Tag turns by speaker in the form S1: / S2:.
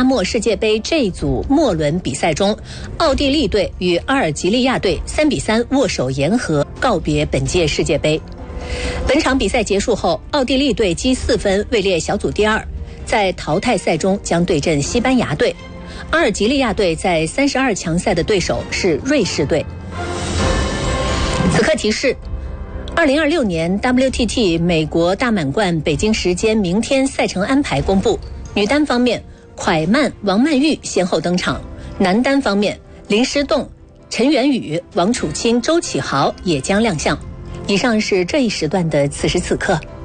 S1: 末世界杯 J 组末轮比赛中，奥地利队与阿尔及利亚队3-3握手言和，告别本届世界杯。本场比赛结束后，奥地利队积4分位列小组第2，在淘汰赛中将对阵西班牙队。阿尔及利亚队在32强赛的对手是瑞士队。此刻提示：2026年 WTT 美国大满贯北京时间明天赛程安排公布。女单方面，蒯曼、王曼玉先后登场；男单方面，林诗栋、陈元宇、王楚钦、周启豪也将亮相。以上是这一时段的此时此刻。